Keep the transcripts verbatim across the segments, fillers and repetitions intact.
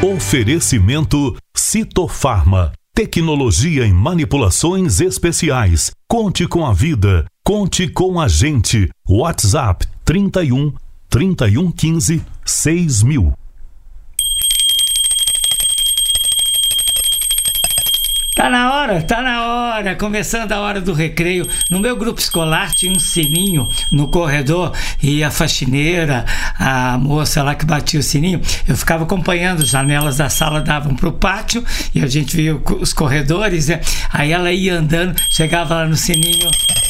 Oferecimento Citofarma. Tecnologia em manipulações especiais. Conte com a vida. Conte com a gente. WhatsApp trinta e um, trinta e um quinze, seis mil. Tá na hora, tá na hora, começando a hora do recreio. No meu grupo escolar tinha um sininho no corredor e a faxineira, a moça lá que batia o sininho, eu ficava acompanhando, as janelas da sala davam pro pátio e a gente via os corredores, né? Aí ela ia andando, chegava lá no sininho,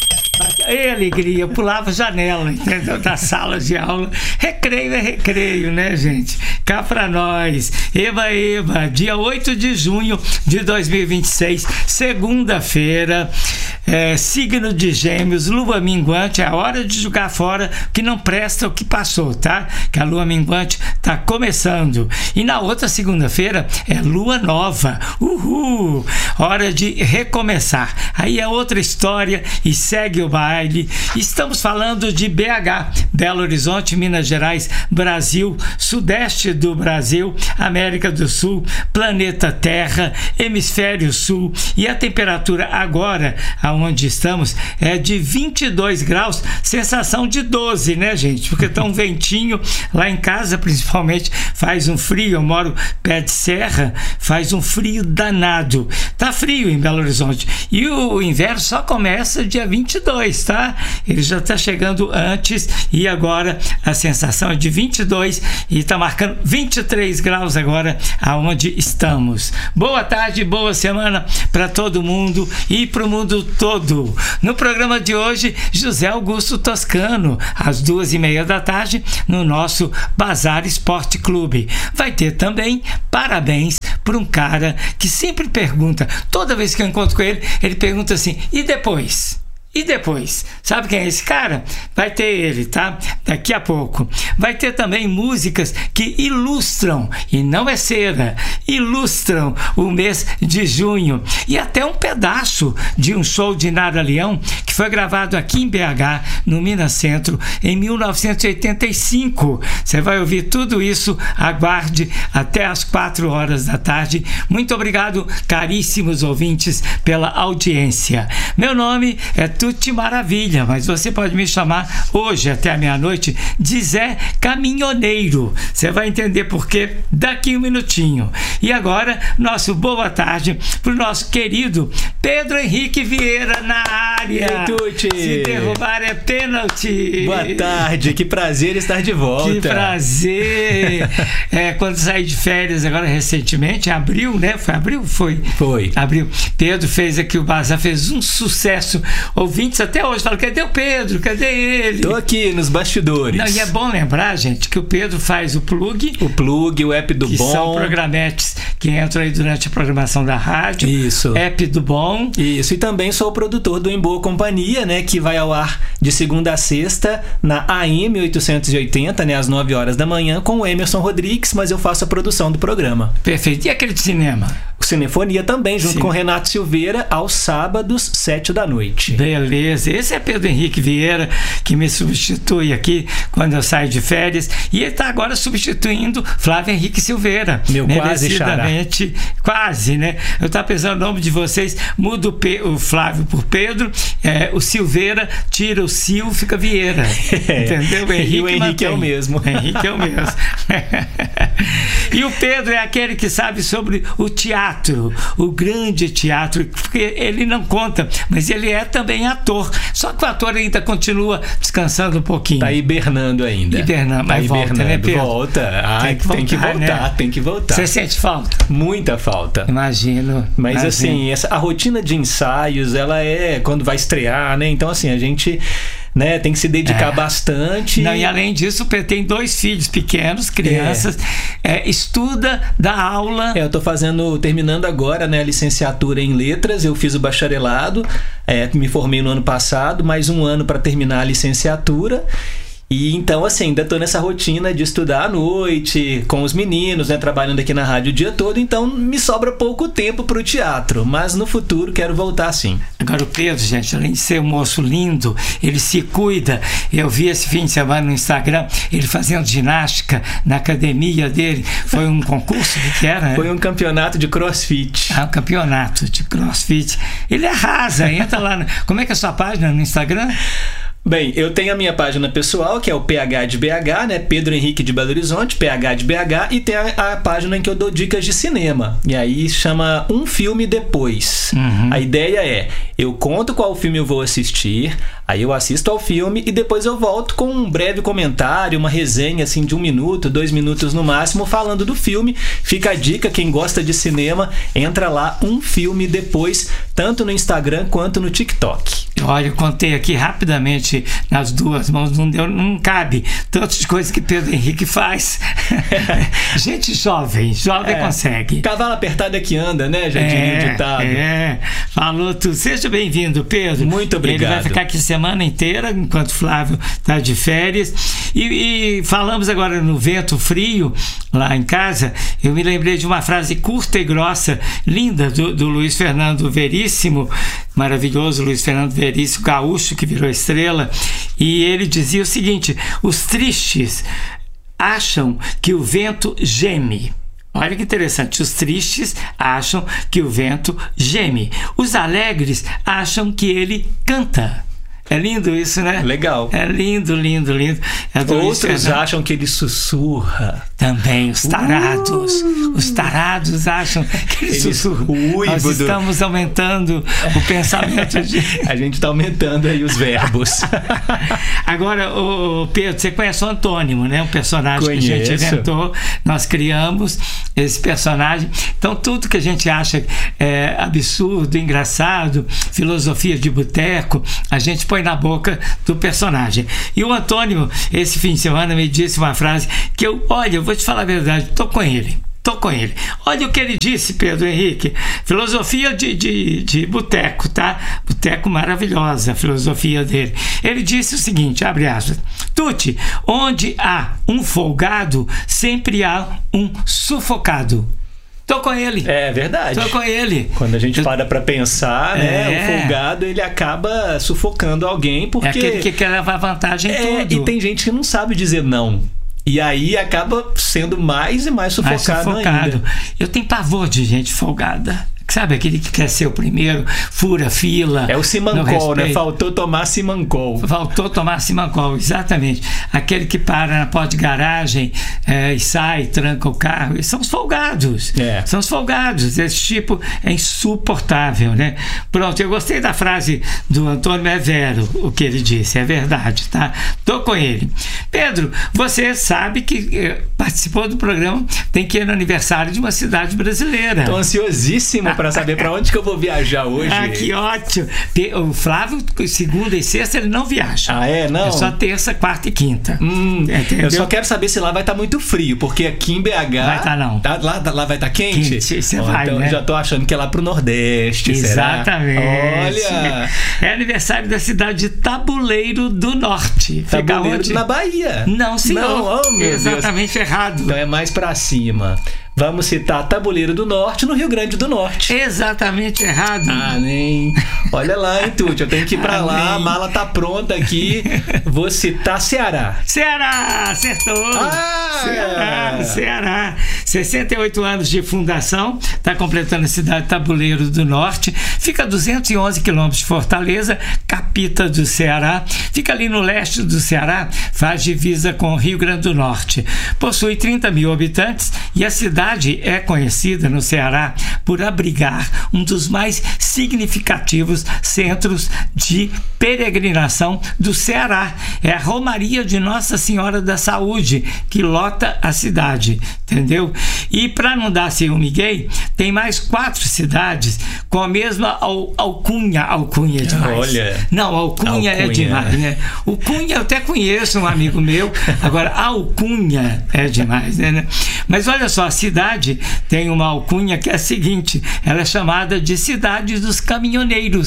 ei, alegria, eu pulava a janela, entendeu? Da sala de aula. Recreio é recreio, né, gente? Cá pra nós. Eba, eba, dia oito de junho de dois mil e vinte e seis, segunda-feira, é, signo de Gêmeos, lua minguante, é a hora de jogar fora o que não presta, o que passou, tá? Que a lua minguante tá começando. E na outra segunda-feira é lua nova. Uhul! Hora de recomeçar. Aí é outra história e segue o baile. Estamos falando de B H, Belo Horizonte, Minas Gerais, Brasil, sudeste do Brasil, América do Sul, planeta Terra, hemisfério sul, e a temperatura agora, aonde estamos, é de vinte e dois graus, sensação de doze, né, gente? Porque tá um ventinho lá em casa, principalmente, faz um frio. Eu moro pé de serra, faz um frio danado. Tá frio em Belo Horizonte. E o inverno só começa dia vinte e dois, tá? Ele já tá chegando antes e agora a sensação é de vinte e dois e tá marcando vinte e três graus agora aonde estamos. Boa tarde, boa semana para todo mundo e para o mundo todo. No programa de hoje, José Augusto Toscano, às duas e meia da tarde, no nosso Bazar Esporte Clube. Vai ter também parabéns para um cara que sempre pergunta, toda vez que eu encontro com ele, ele pergunta assim, e depois? E depois? Sabe quem é esse cara? Vai ter ele, tá? Daqui a pouco. Vai ter também músicas que ilustram, e não é cera, ilustram o mês de junho. E até um pedaço de um show de Nara Leão, que foi gravado aqui em B H, no Minas Centro, em mil novecentos e oitenta e cinco. Você vai ouvir tudo isso, aguarde até às quatro horas da tarde. Muito obrigado, caríssimos ouvintes, pela audiência. Meu nome é Tuti Maravilha, mas você pode me chamar hoje até a meia-noite de Zé Caminhoneiro. Você vai entender por quê daqui um minutinho. E agora, nosso boa tarde para o nosso querido Pedro Henrique Vieira na área. E Tuti? Se derrubar é pênalti. Boa tarde, que prazer estar de volta. Que prazer. É, quando saí de férias agora recentemente, abril, né? Foi abril? Foi. Foi. Abril. Pedro fez aqui o Bazar, fez um sucesso. Ouvintes até hoje falam, cadê o Pedro? Cadê ele? Tô aqui nos bastidores. Não, e é bom lembrar, gente, que o Pedro faz o plug. O plug, o app do que Bom. Que são programetes que entram aí durante a programação da rádio. Isso. App do Bom. Isso, e também sou o produtor do Em Boa Companhia, né, que vai ao ar de segunda a sexta na A M oitocentos e oitenta, né, às nove horas da manhã, com o Emerson Rodrigues, mas eu faço a produção do programa. Perfeito. E aquele de cinema? O Cinefonia também, junto Sim. com o Renato Silveira, aos sábados, sete da noite. Beleza, esse é Pedro Henrique Vieira, que me substitui aqui quando eu saio de férias, e ele está agora substituindo Flávio Henrique Silveira. Meu quase xará. Quase, né? Eu estava pensando o nome de vocês, muda o, P, o Flávio por Pedro, é, o Silveira tira o Sil, fica Vieira. É. Entendeu? O Henrique, e o Henrique mantém. é o mesmo. O Henrique é o mesmo. E o Pedro é aquele que sabe sobre o teatro, o grande teatro, porque ele não conta, mas ele é também ator. Só que o ator ainda continua descansando um pouquinho. Tá hibernando ainda. Hibernando, mas tá volta, hibernando. né, Pedro? Volta. Ah, tem que voltar, tem que voltar, né? tem que voltar. Você sente falta? Muita falta. Imagino. Mas imagino. assim, essa, a rotina de ensaios, ela é quando vai estrear, né? Então assim, a gente... né, tem que se dedicar é. bastante. Não, e além disso, o Pedro tem dois filhos pequenos, crianças, é. É, estuda, dá aula. É, eu tô fazendo, terminando agora, né, a licenciatura em letras, eu fiz o bacharelado, é, me formei no ano passado, mais um ano para terminar a licenciatura. E então, assim, ainda tô nessa rotina de estudar à noite, com os meninos, né, trabalhando aqui na rádio o dia todo, então me sobra pouco tempo pro teatro, mas no futuro quero voltar sim. Agora o Pedro, gente, além de ser um moço lindo, ele se cuida. Eu vi esse fim de semana no Instagram, ele fazendo ginástica na academia dele. Foi um concurso que era, né? Foi um campeonato de crossfit. Ah, um campeonato de crossfit. Ele arrasa, entra lá. No... Como é que é a sua página no Instagram? Bem, eu tenho a minha página pessoal, que é o P H de B H, né? Pedro Henrique de Belo Horizonte, P H de B H, e tem a, a página em que eu dou dicas de cinema. E aí chama Um Filme Depois. Uhum. A ideia é, eu conto qual filme eu vou assistir, aí eu assisto ao filme e depois eu volto com um breve comentário, uma resenha assim de um minuto, dois minutos no máximo, falando do filme. Fica a dica, quem gosta de cinema, entra lá, Um Filme Depois, tanto no Instagram quanto no TikTok. Olha, eu contei aqui rapidamente nas duas mãos, não, deu, não cabe tantas coisas que Pedro Henrique faz. Gente jovem, jovem é, consegue. Cavalo apertado é que anda, né? Já diria o ditado. É, falou tudo. Seja bem-vindo, Pedro. Muito obrigado. Ele vai ficar aqui semana inteira, enquanto o Flávio está de férias. E, e falamos agora no vento frio, lá em casa. Eu me lembrei de uma frase curta e grossa, linda, do, do Luiz Fernando Veríssimo, maravilhoso Luiz Fernando Veríssimo, gaúcho que virou estrela. E ele dizia o seguinte: os tristes acham que o vento geme. Olha que interessante, os tristes acham que o vento geme. Os alegres acham que ele canta. É lindo isso, né? Legal. É lindo, lindo, lindo. É Outros acham que ele sussurra. Também, os tarados. Uh! Os tarados acham que ele, ele sussurra. Nós do... estamos aumentando o pensamento de... A gente está aumentando aí os verbos. Agora, o Pedro, você conhece o antônimo, né? Um personagem Conheço. que a gente inventou. Nós criamos esse personagem. Então, tudo que a gente acha é absurdo, engraçado, filosofia de boteco, a gente põe na boca do personagem. E o Antônio, esse fim de semana, me disse uma frase que eu, olha, eu vou te falar a verdade, tô com ele. Tô com ele. Olha o que ele disse, Pedro Henrique. Filosofia de, de, de boteco, tá? Boteco maravilhosa, a filosofia dele. Ele disse o seguinte, abre aspas: Tuti, onde há um folgado, sempre há um sufocado. Tô com ele. É verdade. Tô com ele. Quando a gente Eu... para pra pensar, né? É. O folgado, ele acaba sufocando alguém porque... É aquele que quer levar vantagem em é, tudo. E tem gente que não sabe dizer não. E aí acaba sendo mais e mais sufocado, mais sufocado ainda. Eu tenho pavor de gente folgada. Sabe, aquele que quer ser o primeiro, fura fila. É o Simancol, né? Faltou tomar Simancol. Faltou tomar Simancol, exatamente. Aquele que para na porta de garagem é, e sai, tranca o carro. São os folgados. É. São os folgados. Esse tipo é insuportável, né? Pronto, eu gostei da frase do Antônio, é vero o que ele disse, é verdade, tá? Tô com ele. Pedro, você sabe que eh, participou do programa, tem que ir no aniversário de uma cidade brasileira. Tô ansiosíssimo para saber para onde que eu vou viajar hoje. Ah, que ótimo. O Flávio, segunda e sexta, ele não viaja. Ah, é? Não? É só terça, quarta e quinta. Hum, eu só quero saber se lá vai estar tá muito frio, porque aqui em B H... Vai estar tá, não. Tá, lá, lá vai estar tá quente? Quente, você oh, vai, então né? Eu já tô achando que é lá pro Nordeste, exatamente. Será? Olha! É aniversário da cidade de Tabuleiro do Norte. Tabuleiro onde? Na Bahia. Não, senhor. Não, oh, meu exatamente Deus. Errado. Então é mais pra cima. Vamos citar Tabuleiro do Norte, no Rio Grande do Norte. Exatamente errado. Ah, nem. Olha lá, hein, Tuti. Eu tenho que ir pra ah, lá, nem. A mala tá pronta aqui. Vou citar Ceará. Ceará, acertou. Ah, Ceará, é. Ceará. sessenta e oito anos de fundação, está completando a cidade de Tabuleiro do Norte. Fica a duzentos e onze quilômetros de Fortaleza, capital do Ceará. Fica ali no leste do Ceará, faz divisa com o Rio Grande do Norte. Possui trinta mil habitantes e a cidade é conhecida no Ceará por abrigar um dos mais significativos centros de peregrinação do Ceará. É a Romaria de Nossa Senhora da Saúde, que lota a cidade, entendeu? E para não dar ciúme gay, tem mais quatro cidades com a mesma al- alcunha. Alcunha é demais. Olha. Não, alcunha, alcunha é demais, né? O Cunha eu até conheço, um amigo meu. Agora, alcunha é demais, né? Mas olha só, a cidade tem uma alcunha que é a seguinte: ela é chamada de Cidade dos Caminhoneiros.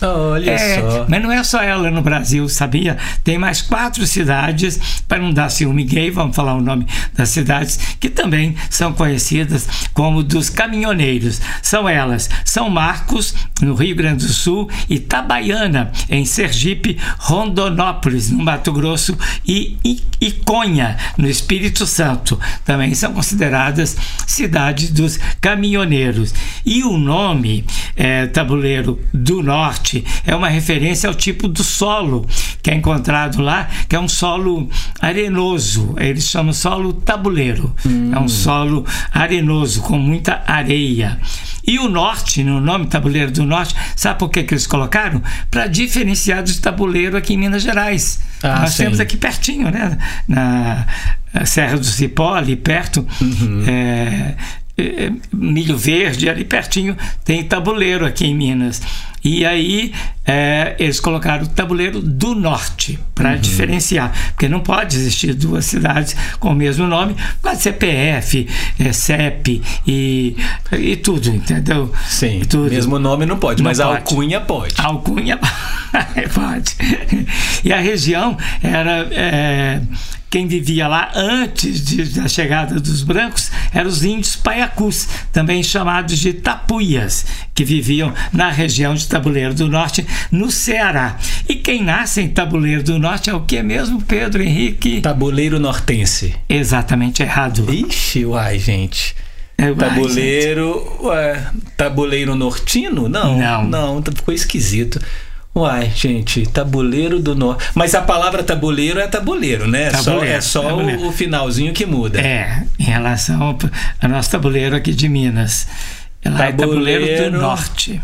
Olha é, só. Mas não é só ela no Brasil, sabia? Tem mais quatro cidades, para não dar ciúme gay, vamos falar o nome das cidades, que também são conhecidas como dos caminhoneiros. São elas: São Marcos, no Rio Grande do Sul, Itabaiana, em Sergipe, Rondonópolis, no Mato Grosso, e Iconha, no Espírito Santo. Também são consideradas cidades dos caminhoneiros. E o nome é, Tabuleiro do Norte é uma referência ao tipo do solo que é encontrado lá, que é um solo arenoso. Eles chamam solo tabuleiro. Hum. É um solo arenoso, com muita areia. E o norte, no nome Tabuleiro do Norte, sabe por que, que eles colocaram? Para diferenciar do tabuleiro aqui em Minas Gerais. Ah, Nós sim. temos aqui pertinho, né? Na Serra do Cipó, ali perto, uhum. é, é, Milho Verde, ali pertinho, tem tabuleiro aqui em Minas. E aí é, eles colocaram o Tabuleiro do Norte para uhum. diferenciar, porque não pode existir duas cidades com o mesmo nome, com C P F, é, C E P e, e tudo, entendeu? Sim, e tudo. Mesmo nome não pode, não mas pode. A alcunha pode. A alcunha pode. E a região era... É, quem vivia lá antes de, da chegada dos brancos eram os índios paiacus, também chamados de tapuias, que viviam na região de Tabuleiro do Norte, no Ceará. E quem nasce em Tabuleiro do Norte é o que mesmo, Pedro Henrique? Tabuleiro nortense. Exatamente errado. Ixi, uai, gente. É, tabuleiro... gente. Ué, tabuleiro nortino? Não, não, não, ficou esquisito. Uai, gente, Tabuleiro do Norte. Mas a palavra tabuleiro é tabuleiro, né? Tabuleiro, só, é só tabuleiro. O, o finalzinho que muda. É, em relação ao, ao nosso tabuleiro aqui de Minas. Lá tabuleiro, é Tabuleiro do Norte.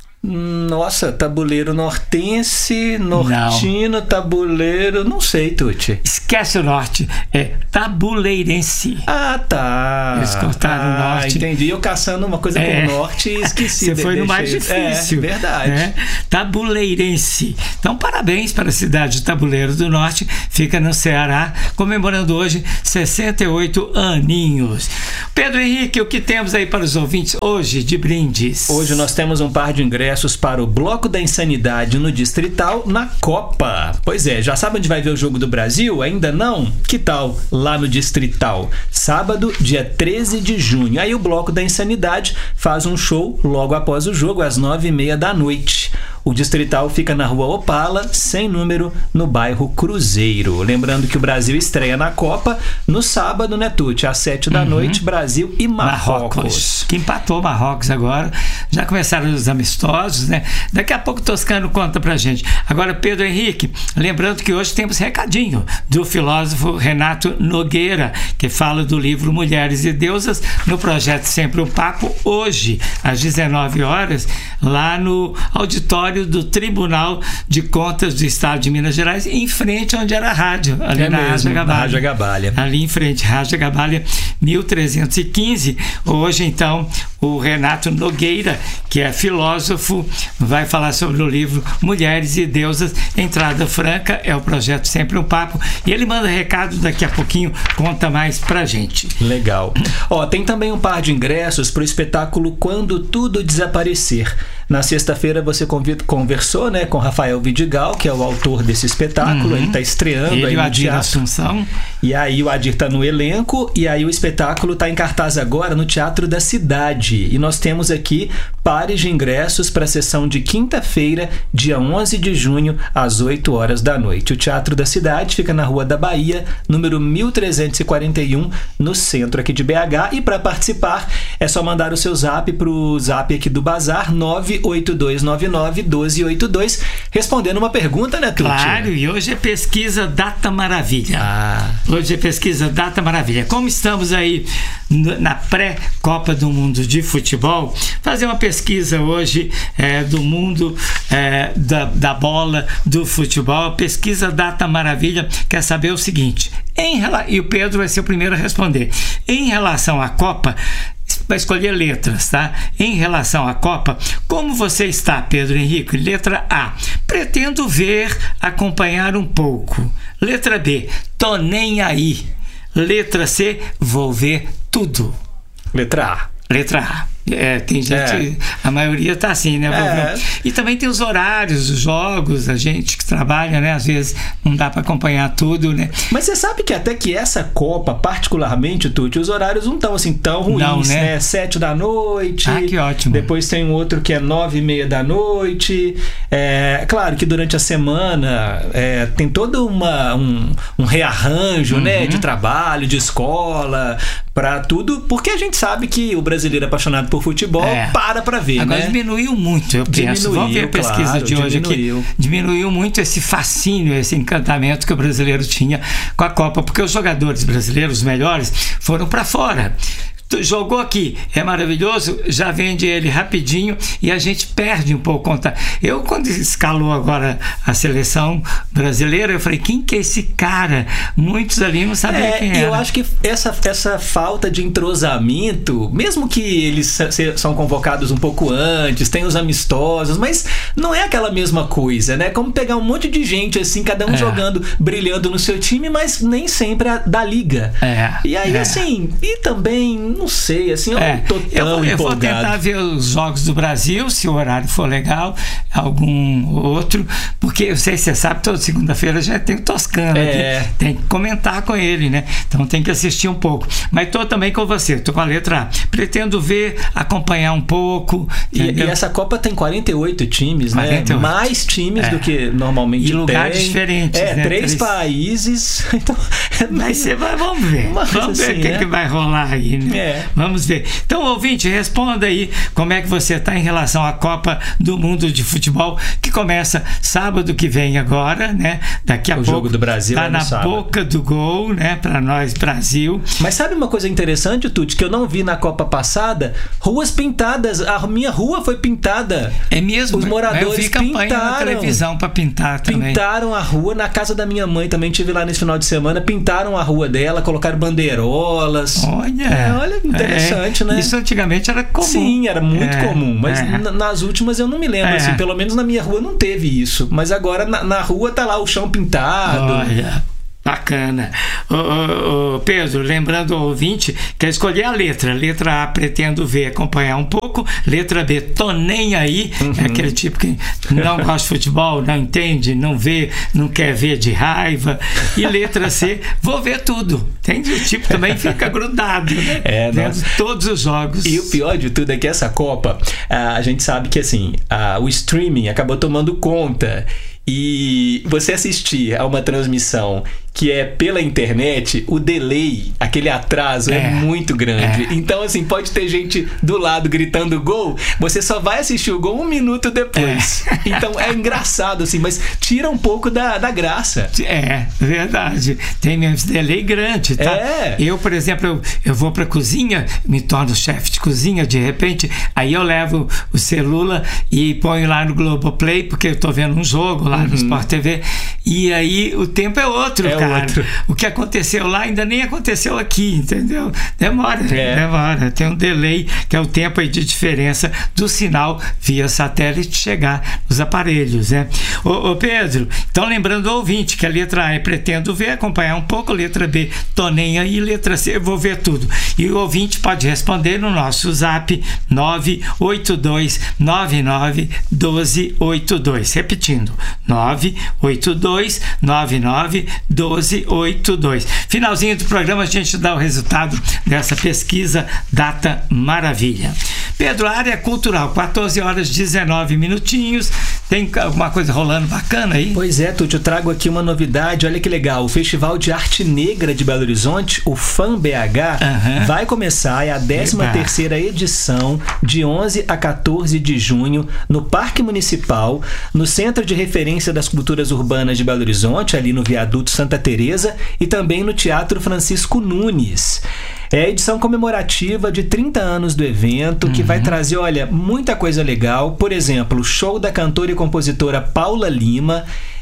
Nossa, tabuleiro nortense, nortino, não. Tabuleiro, não sei, Tuti. Esquece o norte, é tabuleirense. Ah, tá. Eles cortaram ah, o norte. Entendi, eu caçando uma coisa é. com o norte e esqueci. Você foi no mais difícil. É, verdade. É. Tabuleirense. Então, parabéns para a cidade de Tabuleiro do Norte, fica no Ceará, comemorando hoje sessenta e oito aninhos. Pedro Henrique, o que temos aí para os ouvintes hoje de brindes? Hoje nós temos um par de ingressos para o Bloco da Insanidade no Distrital, na Copa. Pois é, já sabe onde vai ver o Jogo do Brasil? Ainda não? Que tal lá no Distrital? Sábado, dia treze de junho. Aí o Bloco da Insanidade faz um show logo após o jogo, às nove e meia da noite. O Distrital fica na Rua Opala, sem número, no bairro Cruzeiro. Lembrando que o Brasil estreia na Copa no sábado, né, Tuti? Às sete da uhum. noite, Brasil e Marrocos. Marrocos. Que empatou Marrocos agora. Já começaram os amistosos, né? Daqui a pouco o Toscano conta pra gente. Agora, Pedro Henrique, lembrando que hoje temos recadinho do filósofo Renato Nogueira, que fala do livro Mulheres e Deusas, no projeto Sempre um Papo, hoje, às dezenove horas, lá no auditório do Tribunal de Contas do Estado de Minas Gerais, em frente onde era a rádio, ali é na Raja Gabalha. Raja Gabalha. Ali em frente, Raja Gabalha mil trezentos e quinze. Hoje, então, o Renato Nogueira, que é filósofo, vai falar sobre o livro Mulheres e Deusas, entrada franca, é o projeto Sempre um Papo, e ele manda recado daqui a pouquinho, conta mais pra gente. Legal. Ó, tem também um par de ingressos pro espetáculo Quando Tudo Desaparecer. Na sexta-feira você convida, conversou, né, com Rafael Vidigal, que é o autor desse espetáculo. Uhum. Ele está estreando ele aí no o Adir teatro. Assunção. E aí o Adir está no elenco, e aí o espetáculo está em cartaz agora no Teatro da Cidade. E nós temos aqui pares de ingressos para a sessão de quinta-feira, dia onze de junho, às oito horas da noite. O Teatro da Cidade fica na Rua da Bahia, número mil trezentos e quarenta e um, no centro aqui de B H. E para participar é só mandar o seu zap para o zap aqui do Bazar, nove oito dois nove nove um dois oito dois, respondendo uma pergunta, né, Tuti? Claro, e hoje é pesquisa Data Maravilha. Ah. Hoje é pesquisa Data Maravilha. Como estamos aí na pré-Copa do Mundo de Futebol, fazer uma pesquisa hoje é, do mundo é, da, da bola, do futebol. Pesquisa Data Maravilha quer saber o seguinte, em, e o Pedro vai ser o primeiro a responder. Em relação à Copa, vai escolher letras, tá? Em relação à Copa, como você está, Pedro Henrique? Letra A, pretendo ver, acompanhar um pouco. Letra B, tô nem aí. Letra C, vou ver tudo. Letra A. Letra A. É, tem gente, É. a maioria tá assim, né? É. E também tem os horários dos jogos, a gente que trabalha, né? Às vezes não dá para acompanhar tudo, né? Mas você sabe que até que essa Copa, particularmente, Tuti, os horários não estão assim tão ruins, Não, né? né? Sete da noite. Ah, que ótimo. Depois tem um outro que é nove e meia da noite. É claro que durante a semana é, tem todo uma, um, um rearranjo, Uhum. né? De trabalho, de escola, para tudo, porque a gente sabe que o brasileiro apaixonado por futebol É. para pra ver, Agora né? diminuiu muito, eu penso. Diminuiu, Vamos ver a pesquisa claro, de hoje diminuiu. aqui. Diminuiu muito esse fascínio, esse encantamento que o brasileiro tinha com a Copa, porque os jogadores brasileiros, os melhores, foram para fora. Tu jogou aqui, é maravilhoso, já vende ele rapidinho e a gente perde um pouco conta. Eu, quando escalou agora a seleção brasileira, eu falei, quem que é esse cara? Muitos ali não sabiam É, quem e era. eu acho que essa, essa falta de entrosamento, mesmo que eles se- se- são convocados um pouco antes, tem os amistosos, mas não é aquela mesma coisa, né? Como pegar um monte de gente assim, cada um É. jogando, brilhando no seu time, mas nem sempre a da liga. É, E aí, é. assim, e também, não sei, assim, eu É, não tô eu, tão vou, eu vou empolgado. tentar ver os jogos do Brasil, se o horário for legal, algum outro, porque eu sei se você sabe, toda segunda-feira já tem o Toscano É. aqui, tem que comentar com ele, né? Então tem que assistir um pouco. Mas tô também com você, tô com a letra A. Pretendo ver, acompanhar um pouco. E, e entendeu? essa Copa tem quarenta e oito times, né? quarenta e oito. Mais times É. do que normalmente E lugares tem. diferentes, É, né? três Três- países. Então, é Mas você vai, vamos ver. Mas, Vamos ver assim, o que, né? que vai rolar aí, né? É. Vamos ver. Então, ouvinte, responda aí como é que você está em relação à Copa do Mundo de Futebol, que começa sábado que vem agora, né? Daqui a O pouco. jogo do Brasil tá é no na sábado. boca do gol, né? Para nós, Brasil. Mas sabe uma coisa interessante, Tuti, que eu não vi na Copa passada? Ruas pintadas. A minha rua foi pintada. É mesmo? Os moradores eu vi campanha na pintaram. televisão para pintar também. Pintaram a rua. Na casa da minha mãe também tive lá nesse final de semana. Pintaram a rua dela, colocaram bandeirolas. Olha, É, olha, interessante, é, né? Isso antigamente era comum. Sim, era muito É, comum, mas é. n- nas últimas eu não me lembro, É. assim, pelo menos na minha rua não teve isso, mas agora na, na rua tá lá o chão pintado. Olha, bacana. Ô, ô, ô, Pedro, lembrando ao ouvinte que é escolher a letra. Letra A, pretendo ver, acompanhar um pouco. Letra B, tô nem aí. Uhum. É aquele tipo que não gosta de futebol, não entende, não vê, não quer ver de raiva. E letra C, vou ver tudo. Entende? O tipo também fica grudado, né? É, Vendo nossa. todos os jogos. E o pior de tudo é que essa Copa, ah, a gente sabe que assim, ah, o streaming acabou tomando conta. E você assistir a uma transmissão que é pela internet, o delay, aquele atraso é, É, muito grande. é. Então, assim, pode ter gente do lado gritando gol, você só vai assistir o gol um minuto depois. Então é engraçado, assim, mas tira um pouco da, da graça. É, verdade. Tem mesmo delay grande, tá? É. Eu, por exemplo, eu, eu vou pra cozinha, me torno chefe de cozinha, de repente, aí eu levo o celular e ponho lá no Globoplay, porque eu tô vendo um jogo lá no Sport T V, e aí o tempo é outro, É cara. outro. O que aconteceu lá ainda nem aconteceu aqui, entendeu? Demora, É. demora. Tem um delay, que é o tempo aí de diferença do sinal via satélite chegar nos aparelhos, né? Ô, ô Pedro, então lembrando ao ouvinte que a letra A é pretendo ver, acompanhar um pouco, letra B, tô nem aí, letra C, eu vou ver tudo. E o ouvinte pode responder no nosso zap nove oito dois nove nove um dois oito dois. Repetindo, nove oito dois nove nove um dois oito dois. Finalzinho do programa a gente dá o resultado dessa pesquisa Data Maravilha. Pedro, a área cultural, quatorze horas e dezenove minutinhos. Tem alguma coisa rolando bacana aí? Pois é, Tuti, eu trago aqui uma novidade, olha que legal, o Festival de Arte Negra de Belo Horizonte, o FAM B H, Aham. vai começar, é a décima terceira edição, de onze a quatorze de junho, no Parque Municipal, no Centro de Referência das Culturas Urbanas de Belo Horizonte, ali no Viaduto Santa Teresa, e também no Teatro Francisco Nunes. É a edição comemorativa de trinta anos do evento, que vai trazer, olha, muita coisa legal. Por exemplo, o show da cantora e compositora Paula Lima.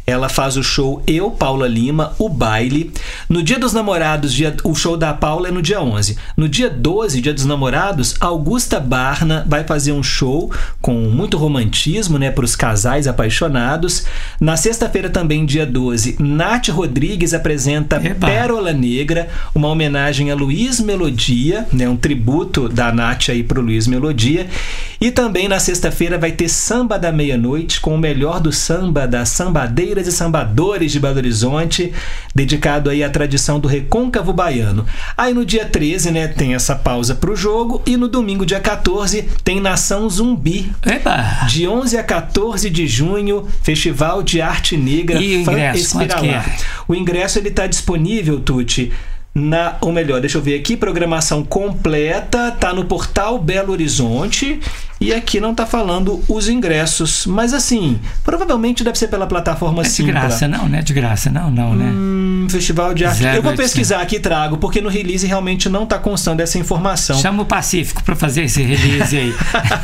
ela faz o show Eu, Paula Lima, o baile. No Dia dos Namorados, dia, o show da Paula é no dia onze. No dia doze, Dia dos Namorados, Augusta Barna vai fazer um show com muito romantismo, né, para os casais apaixonados. Na sexta-feira também, dia doze, Nath Rodrigues apresenta Eba. Pérola Negra, uma homenagem a Luiz Melodia, né, um tributo da Nath aí pro Luiz Melodia. E também na sexta-feira vai ter Samba da Meia-Noite, com o melhor do samba das sambadeiras e sambadores de Belo Horizonte, dedicado aí à tradição do recôncavo baiano. Aí no dia treze, né, tem essa pausa pro jogo, e no domingo, dia quatorze, tem Nação Zumbi. Eba. De onze a quatorze de junho, Festival de Arte Negra. E o ingresso, quanto que é? O ingresso ele tá disponível, Tuti, na, ou melhor, deixa eu ver aqui, programação completa, tá no portal Belo Horizonte, e aqui não tá falando os ingressos, mas assim, provavelmente deve ser pela plataforma É de Simpla. graça, não, não é de graça, não, não, né? Hum, Festival de Arte. Zero Eu vou oitocentos. pesquisar aqui e trago, porque no release realmente não tá constando essa informação. Chama o Pacífico para fazer esse release aí.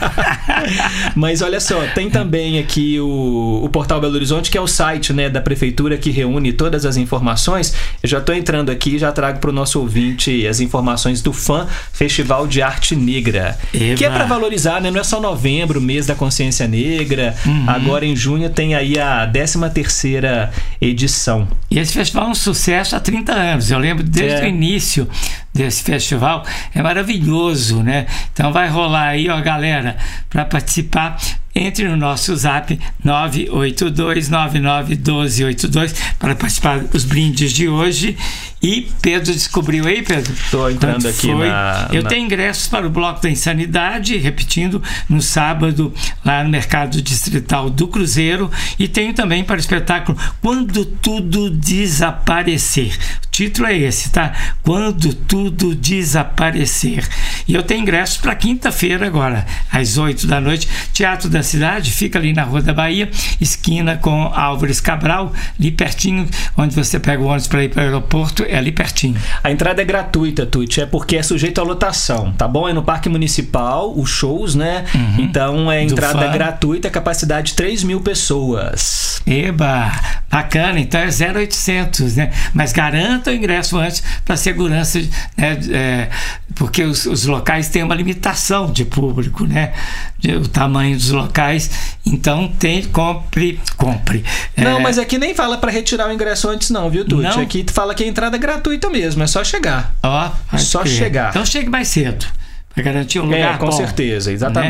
Mas olha só, tem também aqui o, o Portal Belo Horizonte, que é o site, né, da prefeitura que reúne todas as informações. Eu já estou entrando aqui e já trago para o nosso ouvinte as informações do F A M Festival de Arte Negra. Eba. Que é para valorizar, né? Não é só novembro, mês da consciência negra. Uhum. Agora em junho tem aí a décima terceira edição. E esse festival é um sucesso há trinta anos. Eu lembro desde É. o início desse festival. É maravilhoso, né? Então vai rolar aí, ó, galera, para participar. Entre no nosso zap nove oito dois nove nove um dois oito dois para participar dos brindes de hoje. E Pedro descobriu aí, Pedro? Estou entrando Quanto aqui foi? na, Eu na... tenho ingressos para o Bloco da Insanidade, repetindo, no sábado, lá no Mercado Distrital do Cruzeiro. E tenho também para o espetáculo Quando Tudo Desaparecer. O título é esse, tá? Quando Tudo Desaparecer. E eu tenho ingressos para quinta-feira agora, às oito da noite. Teatro da Cidade, fica ali na Rua da Bahia, esquina com Álvares Cabral, ali pertinho, onde você pega o ônibus para ir para o aeroporto, é ali pertinho. A entrada é gratuita, Tuti, é porque é sujeito à lotação, tá bom? É no Parque Municipal, os shows, né? Uhum. Então é Do entrada F A M. gratuita, capacidade três mil pessoas. Eba, bacana, então é zero oitocentos, né? Mas garanta o ingresso antes para segurança, né? É, porque os, os locais têm uma limitação de público, né? De, o tamanho dos locais, então tem, compre, compre. Não, É, mas aqui nem fala pra retirar o ingresso antes não, viu, Tuti? Não? Aqui fala que a entrada é gratuita mesmo, é só chegar. ó, pode Só crer. chegar. Então chegue mais cedo, para garantir um lugar É, com bom, certeza, exatamente. né?